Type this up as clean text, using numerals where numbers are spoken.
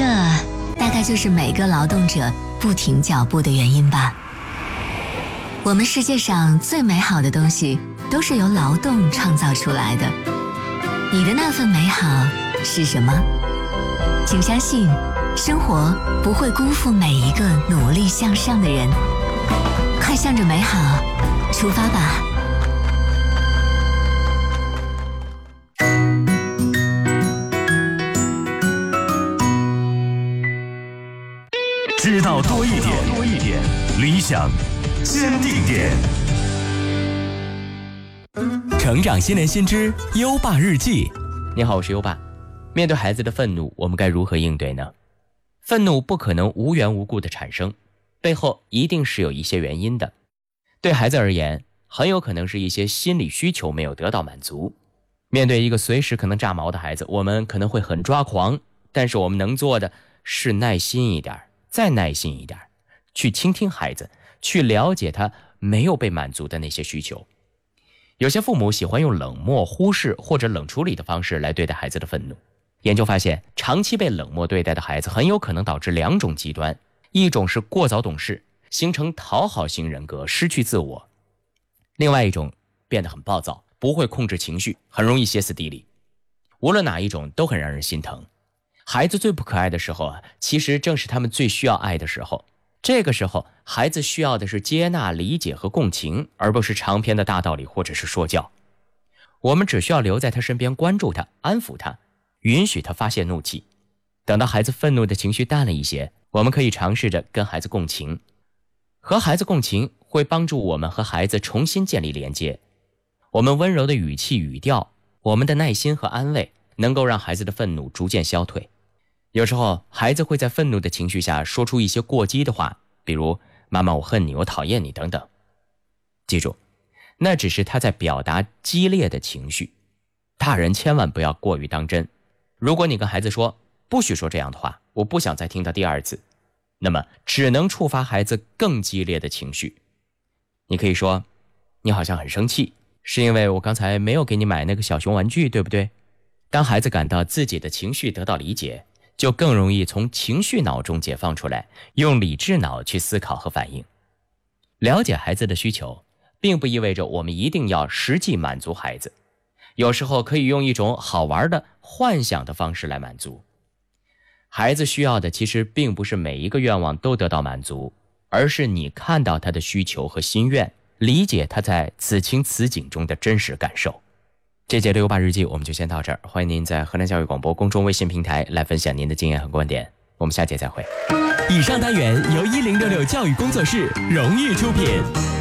这大概就是每个劳动者不停脚步的原因吧。我们世界上最美好的东西都是由劳动创造出来的。你的那份美好是什么？请相信，生活不会辜负每一个努力向上的人。快向着美好出发吧。 知道多一点，理想坚定点。 成长新年新知，优爸日记。你好，我是优爸。面对孩子的愤怒，我们该如何应对呢？愤怒不可能无缘无故的产生，背后一定是有一些原因的。对孩子而言，很有可能是一些心理需求没有得到满足。面对一个随时可能炸毛的孩子，我们可能会很抓狂，但是我们能做的是耐心一点，再耐心一点，去倾听孩子，去了解他没有被满足的那些需求。有些父母喜欢用冷漠、忽视或者冷处理的方式来对待孩子的愤怒。研究发现，长期被冷漠对待的孩子很有可能导致两种极端，一种是过早懂事，形成讨好型人格，失去自我；另外一种变得很暴躁，不会控制情绪，很容易歇斯底里。无论哪一种都很让人心疼。孩子最不可爱的时候其实正是他们最需要爱的时候。这个时候，孩子需要的是接纳、理解和共情，而不是长篇的大道理或者是说教。我们只需要留在他身边，关注他，安抚他，允许他发泄怒气。等到孩子愤怒的情绪淡了一些，我们可以尝试着跟孩子共情。和孩子共情会帮助我们和孩子重新建立连接。我们温柔的语气语调，我们的耐心和安慰，能够让孩子的愤怒逐渐消退。有时候孩子会在愤怒的情绪下说出一些过激的话，比如妈妈我恨你，我讨厌你等等。记住，那只是他在表达激烈的情绪，大人千万不要过于当真。如果你跟孩子说不许说这样的话，我不想再听到第二次，那么只能触发孩子更激烈的情绪。你可以说，你好像很生气，是因为我刚才没有给你买那个小熊玩具，对不对？当孩子感到自己的情绪得到理解，就更容易从情绪脑中解放出来，用理智脑去思考和反应。了解孩子的需求，并不意味着我们一定要实际满足孩子，有时候可以用一种好玩的幻想的方式来满足。孩子需要的其实并不是每一个愿望都得到满足，而是你看到他的需求和心愿，理解他在此情此景中的真实感受。这节的优爸日记我们就先到这儿，欢迎您在河南教育广播公众微信平台来分享您的经验和观点，我们下节再会。 以上单元由1066教育工作室荣誉出品。